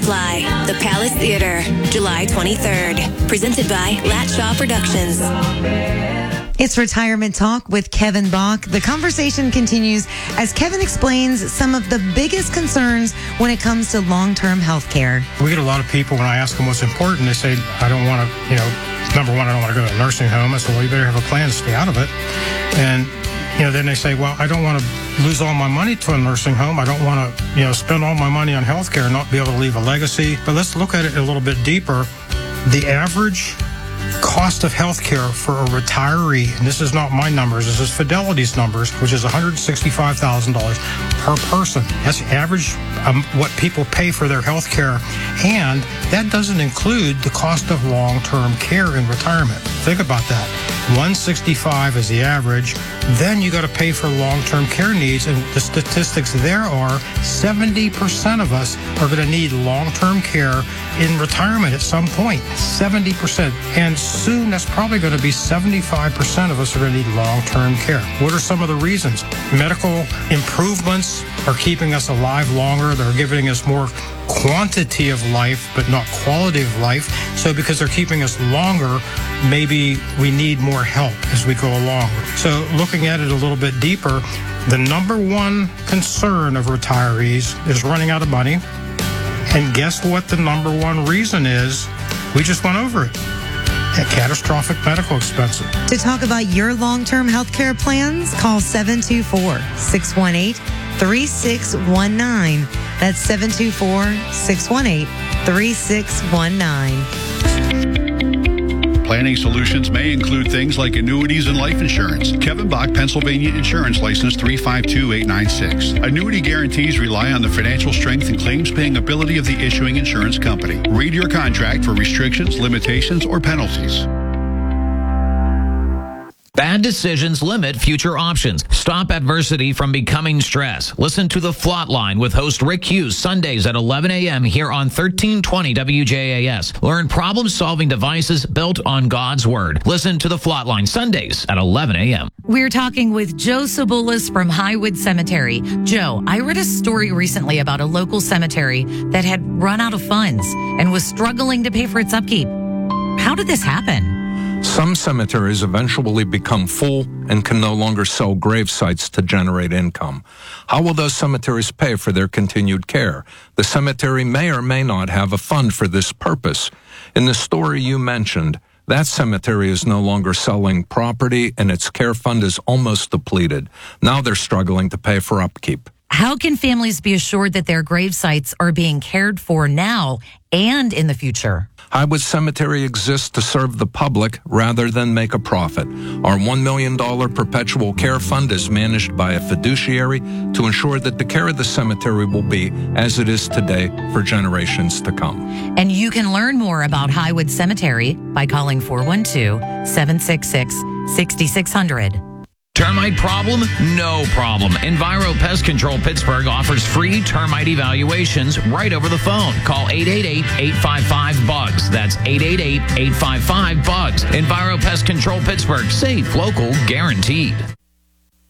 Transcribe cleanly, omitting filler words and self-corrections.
Fly, the Palace Theater, July 23rd. Presented by Latshaw Productions. It's Retirement Talk with Kevin Bach. The conversation continues as Kevin explains some of the biggest concerns when it comes to long-term health care. We get a lot of people, when I ask them what's important, they say, I don't want to, number one, I don't want to go to a nursing home. I said, well, you better have a plan to stay out of it. And, then they say, well, I don't want to lose all my money to a nursing home. I don't want to, spend all my money on health care and not be able to leave a legacy. But let's look at it a little bit deeper. The average cost of health care for a retiree, and this is not my numbers, this is Fidelity's numbers, which is $165,000 per person. That's average what people pay for their health care, and that doesn't include the cost of long-term care in retirement. Think about that. $165 is the average. Then you got to pay for long-term care needs, and the statistics there are 70% of us are going to need long-term care in retirement at some point. 70%. And soon that's probably going to be 75% of us are going to need long-term care. What are some of the reasons? Medical improvements are keeping us alive longer. They're giving us more quantity of life, but not quality of life. So because they're keeping us longer, maybe we need more help as we go along. So looking at it a little bit deeper, the number one concern of retirees is running out of money. And guess what the number one reason is? We just went over it. Catastrophic medical expenses. To talk about your long-term health care plans, call 724-618-3619. That's 724-618-3619. Planning solutions may include things like annuities and life insurance. Kevin Bach, Pennsylvania Insurance License 352896. Annuity guarantees rely on the financial strength and claims-paying ability of the issuing insurance company. Read your contract for restrictions, limitations, or penalties. Bad decisions limit future options. Stop adversity from becoming stress. Listen to The Flot Line with host Rick Hughes Sundays at 11 a.m. here on 1320 WJAS. Learn problem-solving devices built on God's Word. Listen to The Flot Line Sundays at 11 a.m. We're talking with Joe Sabulis from Highwood Cemetery. Joe, I read a story recently about a local cemetery that had run out of funds and was struggling to pay for its upkeep. How did this happen? Some cemeteries eventually become full and can no longer sell grave sites to generate income. How will those cemeteries pay for their continued care? The cemetery may or may not have a fund for this purpose. In the story you mentioned, that cemetery is no longer selling property and its care fund is almost depleted. Now they're struggling to pay for upkeep. How can families be assured that their grave sites are being cared for now and in the future? Highwood Cemetery exists to serve the public rather than make a profit. Our $1 million perpetual care fund is managed by a fiduciary to ensure that the care of the cemetery will be as it is today for generations to come. And you can learn more about Highwood Cemetery by calling 412-766-6600. Termite problem? No problem. Enviro Pest Control Pittsburgh offers free termite evaluations right over the phone. Call 888-855-BUGS. That's 888-855-BUGS. Enviro Pest Control Pittsburgh. Safe, local, guaranteed.